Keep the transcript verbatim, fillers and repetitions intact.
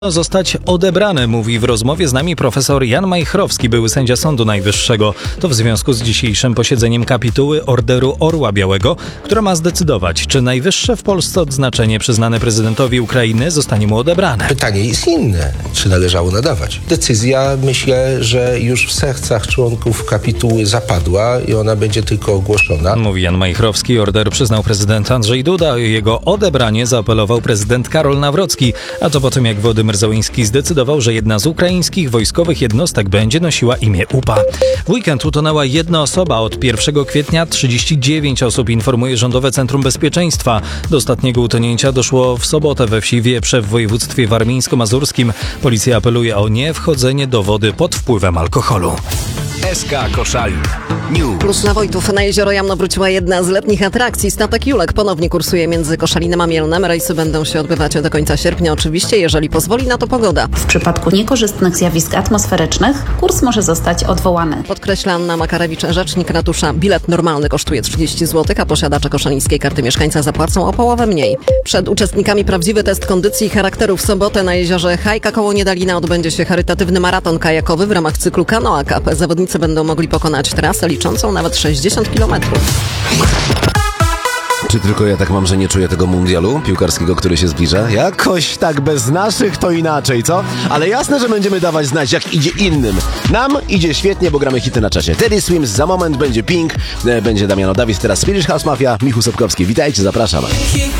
Zostać odebrane, mówi w rozmowie z nami profesor Jan Majchrowski, były sędzia Sądu Najwyższego. To w związku z dzisiejszym posiedzeniem kapituły Orderu Orła Białego, która ma zdecydować, czy najwyższe w Polsce odznaczenie przyznane prezydentowi Ukrainy zostanie mu odebrane. Pytanie jest inne, czy należało nadawać. Decyzja, myślę, że już w sercach członków kapituły zapadła i ona będzie tylko ogłoszona. Mówi Jan Majchrowski. Order przyznał prezydent Andrzej Duda. O jego odebranie zaapelował prezydent Karol Nawrocki, a to po tym, jak Władimir Zełenski zdecydował, że jedna z ukraińskich wojskowych jednostek będzie nosiła imię U P A. W weekend utonęła jedna osoba. Od pierwszego kwietnia trzydzieści dziewięć osób, informuje Rządowe Centrum Bezpieczeństwa. Do ostatniego utonięcia doszło w sobotę we wsi Wieprze w województwie warmińsko-mazurskim. Policja apeluje o niewchodzenie do wody pod wpływem alkoholu. S K Koszalin News. Plus na Wojtów na jezioro Jamno wróciła jedna z letnich atrakcji. Statek Julek ponownie kursuje między Koszalinem a Mielnem. Rejsy będą się odbywać do końca sierpnia, oczywiście, jeżeli pozwoli na to pogoda. W przypadku niekorzystnych zjawisk atmosferycznych kurs może zostać odwołany. Podkreśla Anna Makarewicz, rzecznik ratusza. Bilet normalny kosztuje trzydzieści złotych, a posiadacze koszalińskiej karty mieszkańca zapłacą o połowę mniej. Przed uczestnikami prawdziwy test kondycji i charakteru. W sobotę na jeziorze Hajka koło Niedalina odbędzie się charytatywny maraton kajakowy w ramach cyklu Canoa Cup. Zawodnicy będą mogli pokonać trasę liczącą nawet sześćdziesiąt kilometrów. Czy tylko ja tak mam, że nie czuję tego mundialu piłkarskiego, który się zbliża? Jakoś tak bez naszych to inaczej, co? Ale jasne, że będziemy dawać znać, jak idzie innym. Nam idzie świetnie, bo gramy hity na czasie. Teddy Swims, za moment będzie Pink, będzie Damiano Davis, teraz Swedish House Mafia, Michał Sapkowski. Witajcie, zapraszam.